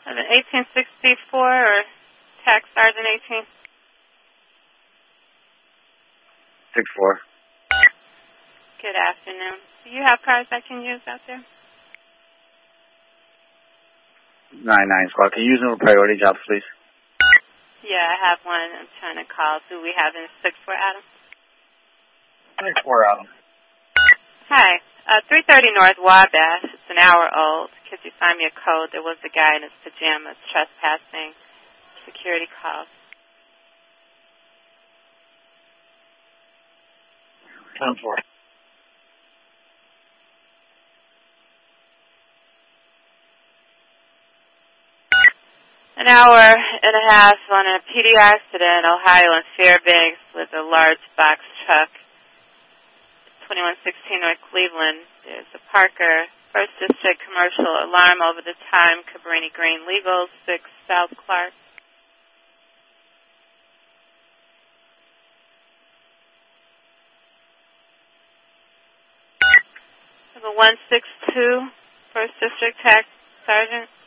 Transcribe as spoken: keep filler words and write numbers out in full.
An eighteen sixty-four or Tax Sergeant eighteen? six four. Good afternoon. Do you have cars I can use out there? nine nine squad. Can you use them for priority jobs, please? Yeah, I have one I'm trying to call. Do we have in six four Adam? six four Adam. Hi. Uh, three thirty North Wabash. It's an hour old. Could you find me a code? There was a guy in his pajamas trespassing. Security call. ten four. An hour and a half on a P D accident, Ohio and Fairbanks with a large box truck. twenty-one sixteen North Cleveland. There's a Parker, First District Commercial Alarm over the time, Cabrini Green Legal, six South Clark. I have a one six two First District Tax Sergeant.